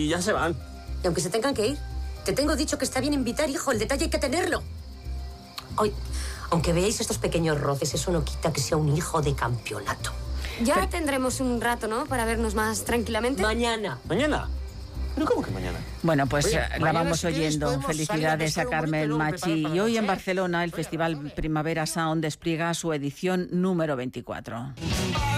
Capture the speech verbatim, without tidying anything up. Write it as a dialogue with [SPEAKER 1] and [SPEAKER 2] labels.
[SPEAKER 1] y ya se van.
[SPEAKER 2] Y aunque se tengan que ir, te tengo dicho que está bien invitar, hijo. El detalle hay que tenerlo. Hoy, aunque veáis estos pequeños roces, eso no quita que sea un hijo de campeonato.
[SPEAKER 3] Ya Pero... tendremos un rato, ¿no? Para vernos más tranquilamente.
[SPEAKER 2] Mañana.
[SPEAKER 1] ¿Mañana? ¿Pero cómo que mañana?
[SPEAKER 4] Bueno, pues
[SPEAKER 1] Oye,
[SPEAKER 4] la vamos oyendo. Felicidades a, a Carmen Machi. Y hoy en Barcelona el Festival Primavera Sound despliega su edición número veinticuatro.